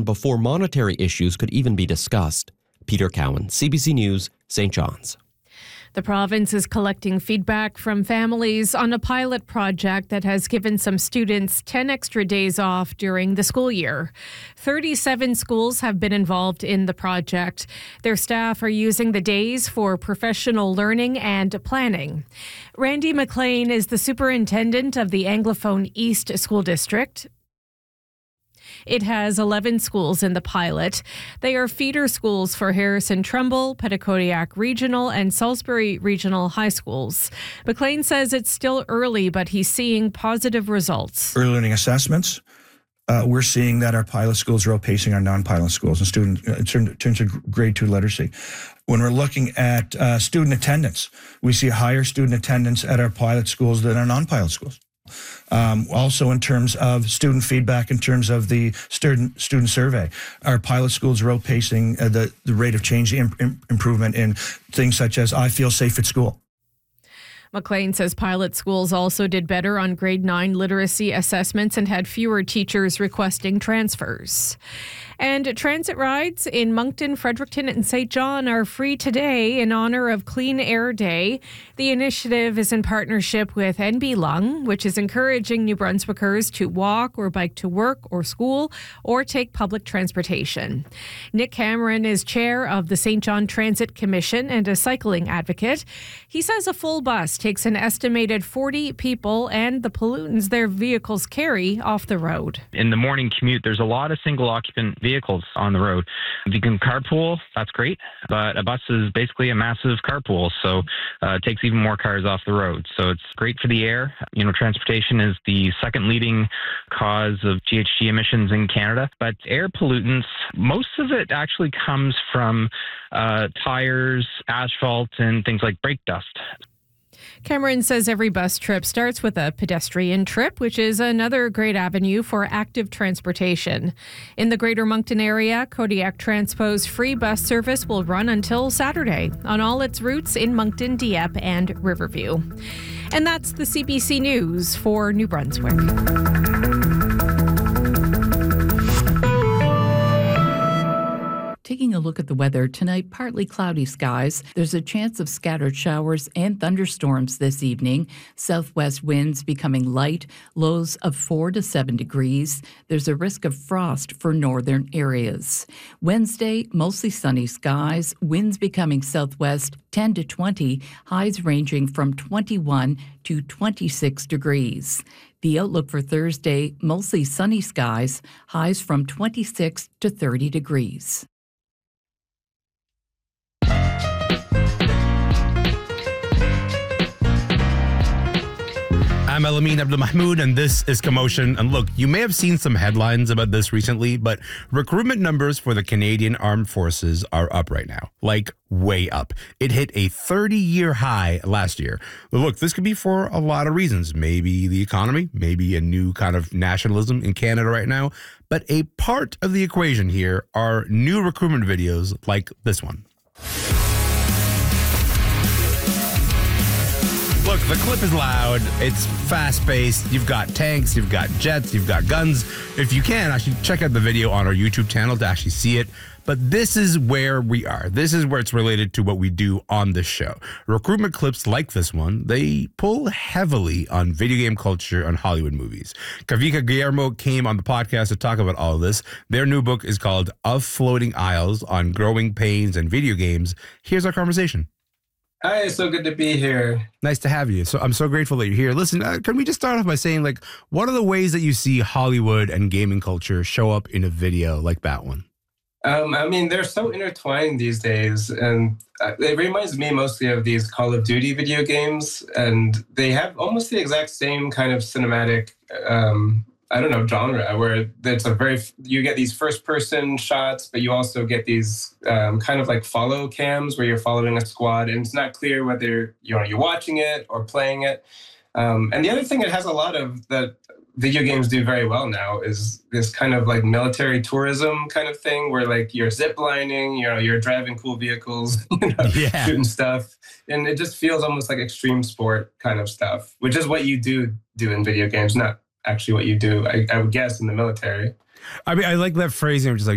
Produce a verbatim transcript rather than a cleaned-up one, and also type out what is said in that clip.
before monetary issues could even be discussed. Peter Cowan, C B C News, Saint John's. The province is collecting feedback from families on a pilot project that has given some students ten extra days off during the school year. thirty-seven schools have been involved in the project. Their staff are using the days for professional learning and planning. Randy McLean is the superintendent of the Anglophone East School District. It has eleven schools in the pilot. They are feeder schools for Harrison Trumbull, Petitcodiac Regional, and Salisbury Regional High Schools. McLean says it's still early, but he's seeing positive results. Early learning assessments, uh, we're seeing that our pilot schools are outpacing our non-pilot schools in student in terms of grade two literacy. When we're looking at uh, student attendance, we see higher student attendance at our pilot schools than our non-pilot schools. Um, also in terms of student feedback, in terms of the student student survey, our pilot schools are outpacing uh, the, the rate of change imp- improvement in things such as I feel safe at school. McLean says pilot schools also did better on grade nine literacy assessments and had fewer teachers requesting transfers. And transit rides in Moncton, Fredericton, and Saint John are free today in honor of Clean Air Day. The initiative is in partnership with N B Lung, which is encouraging New Brunswickers to walk or bike to work or school or take public transportation. Nick Cameron is chair of the Saint John Transit Commission and a cycling advocate. He says a full bus takes an estimated forty people and the pollutants their vehicles carry off the road. In the morning commute, there's a lot of single occupant vehicles on the road. If you can carpool, that's great, but a bus is basically a massive carpool, so uh, it takes even more cars off the road. So it's great for the air. You know, transportation is the second leading cause of G H G emissions in Canada, but air pollutants, most of it actually comes from uh, tires, asphalt, and things like brake dust. Cameron says every bus trip starts with a pedestrian trip, which is another great avenue for active transportation. In the Greater Moncton area, Kodiak Transpo's free bus service will run until Saturday on all its routes in Moncton, Dieppe, and Riverview. And that's the C B C News for New Brunswick. Taking a look at the weather tonight, partly cloudy skies. There's a chance of scattered showers and thunderstorms this evening. Southwest winds becoming light, lows of four to seven degrees. There's a risk of frost for northern areas. Wednesday, mostly sunny skies, winds becoming southwest ten to twenty, highs ranging from twenty-one to twenty-six degrees. The outlook for Thursday, mostly sunny skies, highs from twenty-six to thirty degrees. I'm Elamin Abdelmahmoud, and this is Commotion. And look, you may have seen some headlines about this recently, but recruitment numbers for the Canadian Armed Forces are up right now, like way up. It hit a thirty-year high last year. But look, this could be for a lot of reasons. Maybe the economy, maybe a new kind of nationalism in Canada right now. But a part of the equation here are new recruitment videos like this one. Look, the clip is loud, it's fast-paced, you've got tanks, you've got jets, you've got guns. If you can, actually check out the video on our YouTube channel to actually see it. But this is where we are. This is where it's related to what we do on this show. Recruitment clips like this one, they pull heavily on video game culture and Hollywood movies. Kavika Guillermo came on the podcast to talk about all of this. Their new book is called Of Floating Isles on Growing Pains and Video Games. Here's our conversation. Hi, so good to be here. Nice to have you. So I'm so grateful that you're here. Listen, uh, can we just start off by saying, like, what are the ways that you see Hollywood and gaming culture show up in a video like that one? Um, I mean, they're so intertwined these days, and it reminds me mostly of these Call of Duty video games, and they have almost the exact same kind of cinematic um I don't know, genre, where it's a very, you get these first person shots, but you also get these um, kind of like follow cams where you're following a squad and it's not clear whether, you know, you're watching it or playing it. Um, and the other thing it has a lot of that video games do very well now is this kind of like military tourism kind of thing where like you're zip lining, you know, you're driving cool vehicles, you know, yeah. shooting stuff. And it just feels almost like extreme sport kind of stuff, which is what you do do in video games, not actually what you do, I, I would guess, in the military. I mean, I like that phrasing, which is like